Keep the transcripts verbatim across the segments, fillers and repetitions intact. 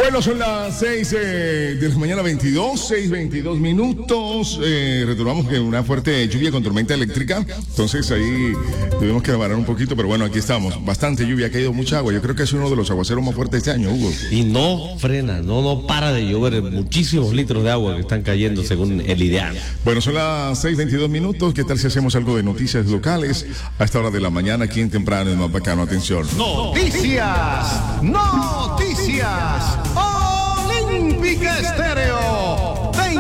Bueno, son las seis eh, de la mañana, veintidós, seis, veintidós minutos. Eh, retomamos que una fuerte lluvia con tormenta eléctrica. Entonces ahí tuvimos que parar un poquito, pero bueno, aquí estamos. Bastante lluvia, ha caído mucha agua. Yo creo que es uno de los aguaceros más fuertes este año, Hugo. Y no frena, no, no para de llover. Muchísimos litros de agua que están cayendo según el ideal. Bueno, son las seis, veintidós minutos. ¿Qué tal si hacemos algo de noticias locales a esta hora de la mañana aquí en Temprano, en Mapacano? Atención. Noticias, noticias. Olímpica Estéreo te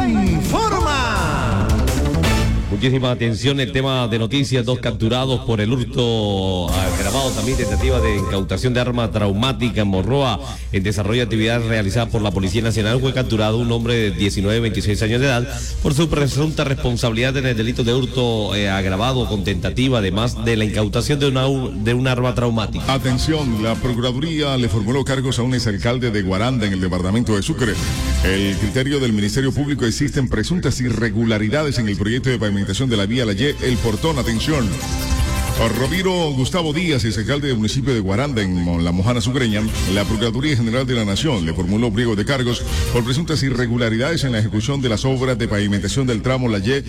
informa. Muchísima atención, el tema de noticias, dos capturados por el hurto agravado, también tentativa de incautación de arma traumática en Morroa, en desarrollo de actividades realizadas por la Policía Nacional. Fue capturado un hombre de diecinueve, veintiséis años de edad por su presunta responsabilidad en el delito de hurto eh, agravado con tentativa, además de la incautación de una, de un arma traumática. Atención, la Procuraduría le formuló cargos a un exalcalde de Guaranda en el departamento de Sucre. El criterio del Ministerio Público: existen presuntas irregularidades en el proyecto de pavimentación de la vía La Y, El Portón. Atención. Roviro Gustavo Díaz, exalcalde del municipio de Guaranda, en la Mojana Sucreña, la Procuraduría General de la Nación le formuló pliego de cargos por presuntas irregularidades en la ejecución de las obras de pavimentación del tramo La Y,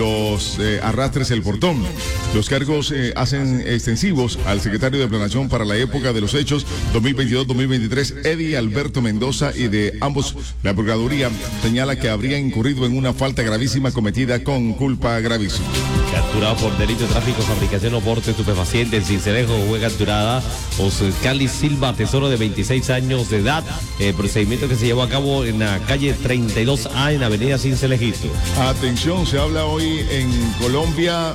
Los eh, Arrastres, El Portón. Los cargos eh, hacen extensivos al secretario de Planación para la época de los hechos dos mil veintidós dos mil veintitrés, Eddie Alberto Mendoza, y de ambos la Procuraduría señala que habría incurrido en una falta gravísima cometida con culpa gravísima. Capturado por delito de tráfico, fabricación o porte estupefaciente en Cincelejo, fue capturada Oscali Silva Tesoro, de veintiséis años de edad. Eh, procedimiento que se llevó a cabo en la calle treinta y dos A en Avenida Cincelejito. Atención, se habla hoy en Colombia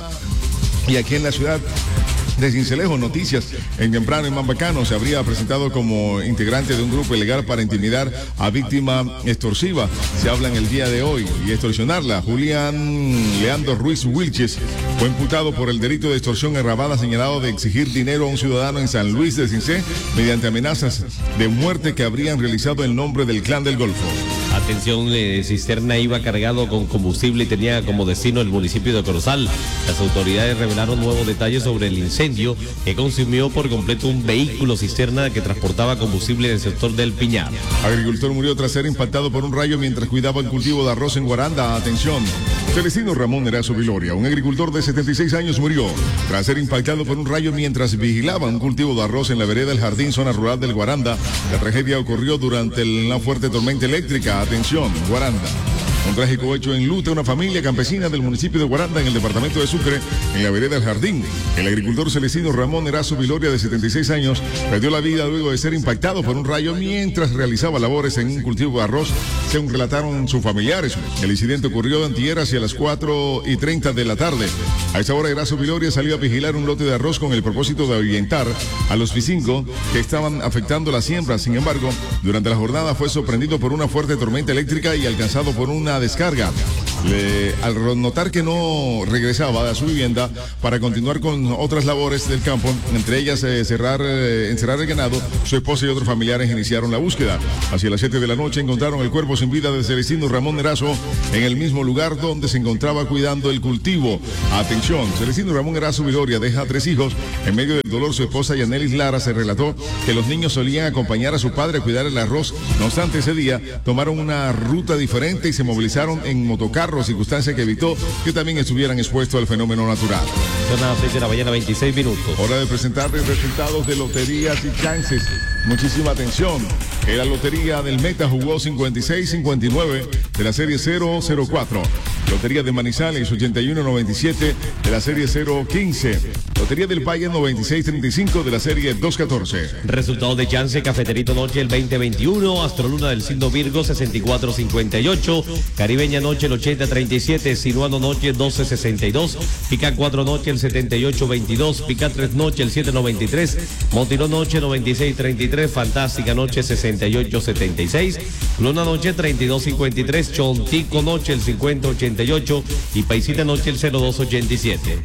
y aquí en la ciudad de Cincelejo. Noticias en Temprano, en Mambacano. Se habría presentado como integrante de un grupo ilegal para intimidar a víctima extorsiva. Se habla en el día de hoy y extorsionarla. Julián Leandro Ruiz Wilches fue imputado por el delito de extorsión agravada, señalado de exigir dinero a un ciudadano en San Luis de Cincé mediante amenazas de muerte que habrían realizado en nombre del Clan del Golfo. Atención, eh, cisterna iba cargado con combustible y tenía como destino el municipio de Corozal. Las autoridades revelaron nuevos detalles sobre el incendio que consumió por completo un vehículo cisterna que transportaba combustible en el sector del Piñar. Agricultor murió tras ser impactado por un rayo mientras cuidaba el cultivo de arroz en Guaranda. Atención. Celestino Ramón Erazo Viloria, un agricultor de setenta y seis años, murió tras ser impactado por un rayo mientras vigilaba un cultivo de arroz en la vereda El Jardín, zona rural del Guaranda. La tragedia ocurrió durante una fuerte tormenta eléctrica. Atención, Guaranda. Un trágico hecho enluta a una familia campesina del municipio de Guaranda, en el departamento de Sucre, en la vereda El Jardín. El agricultor Celestino Ramón Erazo Viloria, de setenta y seis años, perdió la vida luego de ser impactado por un rayo mientras realizaba labores en un cultivo de arroz, según relataron sus familiares. El incidente ocurrió antier hacia las cuatro y treinta de la tarde. A esa hora, Erazo Viloria salió a vigilar un lote de arroz con el propósito de ahuyentar a los pisingos que estaban afectando la siembra. Sin embargo, durante la jornada fue sorprendido por una fuerte tormenta eléctrica y alcanzado por una descarga. Le, al notar que no regresaba a su vivienda para continuar con otras labores del campo, entre ellas eh, cerrar, eh, encerrar el ganado, su esposa y otros familiares iniciaron la búsqueda. Hacia las siete de la noche encontraron el cuerpo sin vida de Celestino Ramón Erazo en el mismo lugar donde se encontraba cuidando el cultivo. Atención, Celestino Ramón Erazo Viloria deja tres hijos. En medio del dolor, su esposa Yanelis Lara se relató que los niños solían acompañar a su padre a cuidar el arroz. No obstante, ese día tomaron una ruta diferente y se movilizaron en motocarro, circunstancia que evitó que también estuvieran expuestos al fenómeno natural. Son las seis de la mañana, veintiséis minutos. Hora de presentarles resultados de loterías y chances. Muchísima atención. En la lotería del Meta jugó cincuenta y seis cincuenta y nueve de la serie cero cero cuatro. Lotería de Manizales ochenta y uno noventa y siete de la serie cero quince. Lotería del Valle noventa y seis treinta y cinco de la serie dos catorce. Resultados de chance: Cafeterito Noche el veinte veintiuno, Astroluna del Signo Virgo sesenta y cuatro cincuenta y ocho, Caribeña Noche el ochenta treinta y siete, Sinuano Noche doce sesenta y dos, Pica cuatro Noche el setenta y ocho veintidós, Pica tres Noche el siete noventa y tres, Montirón Noche noventa y seis treinta y tres, Fantástica Noche sesenta y ocho setenta y seis, Luna Noche treinta y dos cincuenta y tres, Chontico Noche el cincuenta ochenta y ocho y Paisita Noche el cero dos ochenta y siete.